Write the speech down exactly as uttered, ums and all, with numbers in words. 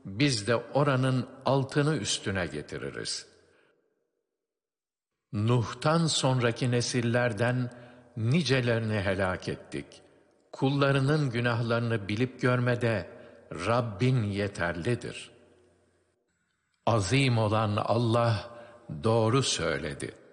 biz de oranın altını üstüne getiririz. Nuh'tan sonraki nesillerden nicelerini helak ettik. Kullarının günahlarını bilip görmede Rabbin yeterlidir. Azim olan Allah doğru söyledi.